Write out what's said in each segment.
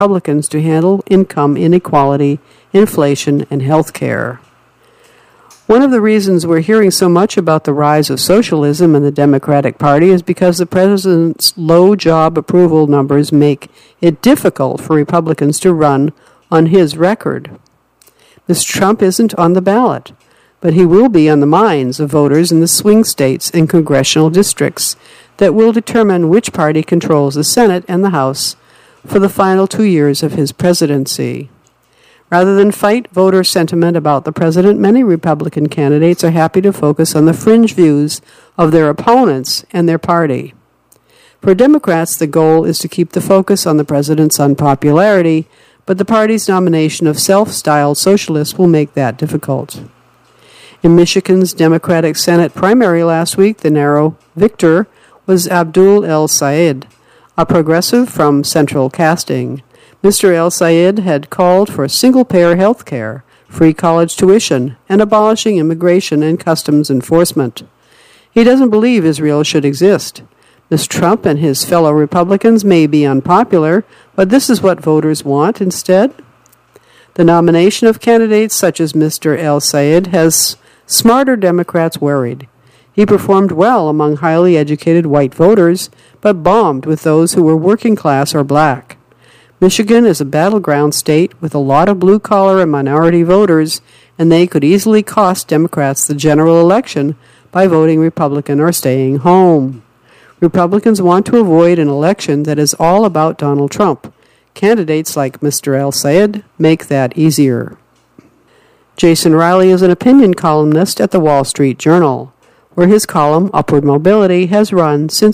Republicans to handle income inequality, inflation, and health care. One of the reasons we're hearing so much about the rise of socialism in the Democratic Party is because the president's low job approval numbers make it difficult for Republicans to run on his record. Mr. Trump isn't on the ballot, but he will be on the minds of voters in the swing states and congressional districts that will determine which party controls the Senate and the House for the final 2 years of his presidency. Rather than fight voter sentiment about the president, many Republican candidates are happy to focus on the fringe views of their opponents and their party. For Democrats, the goal is to keep the focus on the president's unpopularity, but the party's nomination of self-styled socialists will make that difficult. In Michigan's Democratic Senate primary last week, the narrow victor was Abdul El-Sayed, a progressive from Central Casting. Mr. El-Sayed had called for single-payer health care, free college tuition, and abolishing immigration and customs enforcement. He doesn't believe Israel should exist. Mr. Trump and his fellow Republicans may be unpopular, but this is what voters want instead. The nomination of candidates such as Mr. El-Sayed has smarter Democrats worried. He performed well among highly educated white voters, but bombed with those who were working class or black. Michigan is a battleground state with a lot of blue-collar and minority voters, and they could easily cost Democrats the general election by voting Republican or staying home. Republicans want to avoid an election that is all about Donald Trump. Candidates like Mr. El-Sayed make that easier. Jason Riley is an opinion columnist at the Wall Street Journal, where his column, Upward Mobility, has run since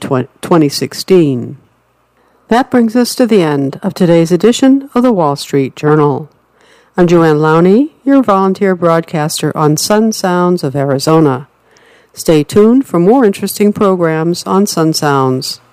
2016. That brings us to the end of today's edition of the Wall Street Journal. I'm Joanne Lowney, your volunteer broadcaster on Sun Sounds of Arizona. Stay tuned for more interesting programs on Sun Sounds.